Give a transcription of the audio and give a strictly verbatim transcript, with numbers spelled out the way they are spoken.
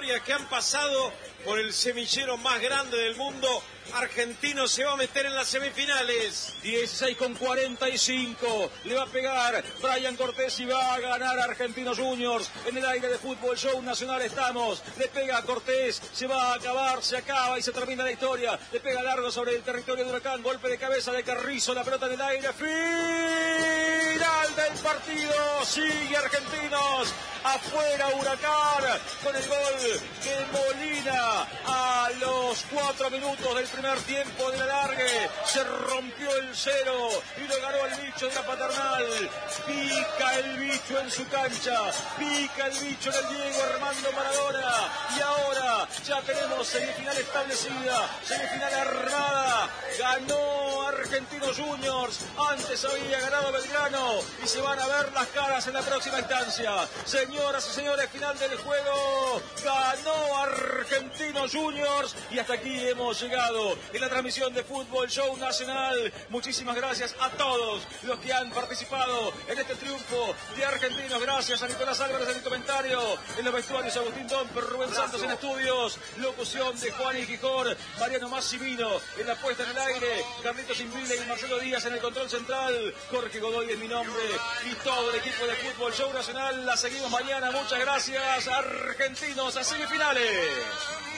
eliminatorias que han pasado por el semillero más grande del mundo. Argentino se va a meter en las semifinales. dieciséis con cuarenta y cinco. Le va a pegar Brian Cortés y va a ganar Argentinos Juniors. En el aire de Fútbol Show Nacional estamos. Le pega a Cortés. Se va a acabar, se acaba y se termina la historia. Le pega largo sobre el territorio de Huracán. Golpe de cabeza de Carrizo. La pelota en el aire. Final del partido. Sigue Argentinos. Afuera Huracán con el gol de Molina a los cuatro minutos del primer tiempo de la largue. Se rompió el cero y lo ganó el bicho de la Paternal. Pica el bicho en su cancha, pica el bicho en el Diego Armando Maradona. Y ahora ya tenemos semifinal establecida, semifinal armada. Ganó Argentinos Juniors, antes había ganado Belgrano y se van a ver las caras en la próxima instancia. Señoras y señores, final del juego. Ganó Argentinos Juniors y hasta aquí hemos llegado en la transmisión de Fútbol Show Nacional. Muchísimas gracias a todos los que han participado en este triunfo de Argentinos. Gracias a Nicolás Álvarez en el comentario, en los vestuarios Agustín Domper, Rubén Santos en estudios, locución de Juan y Quijor, Mariano Massimino en la puesta en el aire, Carlitos Inville y Marcelo Díaz en el control central, Jorge Godoy es mi nombre y todo el equipo de Fútbol Show Nacional. La seguimos mañana. Muchas gracias, Argentinos, a semifinales.